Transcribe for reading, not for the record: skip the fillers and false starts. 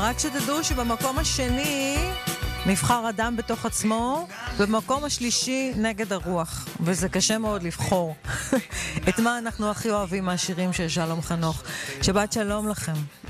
ורק שתדעו שבמקום השני נבחר אדם בתוך עצמו, במקום השלישי נגד הרוח, וזה קשה מאוד לבחור את מה אנחנו הכי אוהבים מהשירים של שלום חנוך. שבת שלום לכם.